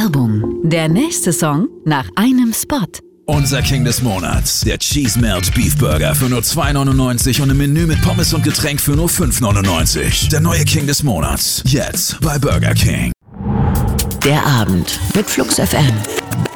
Werbung. Der nächste Song nach einem Spot. Unser King des Monats, der Cheese Melt Beef Burger für nur 2,99 und im Menü mit Pommes und Getränk für nur 5,99. Der neue King des Monats, jetzt bei Burger King. Der Abend mit Flux FM.